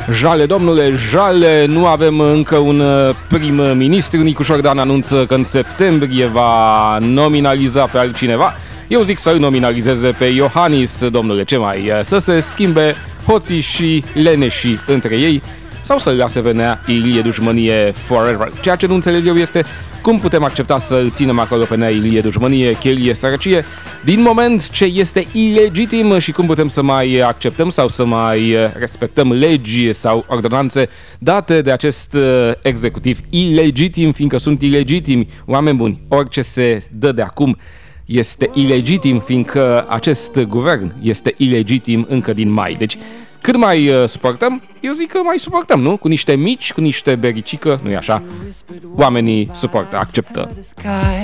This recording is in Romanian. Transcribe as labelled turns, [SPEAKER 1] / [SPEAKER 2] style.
[SPEAKER 1] Jale, domnule, jale, nu avem încă un prim-ministru. Nicu Șordan anunță că în septembrie va nominaliza pe altcineva. Eu zic să-l nominalizeze pe Iohannis, domnule, ce mai? Să se schimbe hoții și leneșii între ei sau să-l lase venea Ilie Dușmănie forever. Ceea ce nu înțeleg eu este cum putem accepta să-l ținem acolo pe nea Ilie Dușmănie, chelie, sărăcie, din moment ce este ilegitim, și cum putem să mai acceptăm sau să mai respectăm legi sau ordonanțe date de acest executiv ilegitim, fiindcă sunt ilegitimi. Oameni buni, orice se dă de acum este ilegitim, fiindcă acest guvern este ilegitim încă din mai. Deci, cât mai suportăm? Eu zic că mai suportăm, nu? Cu niște mici, cu niște bericică, nu-i așa? Oamenii suportă, acceptă.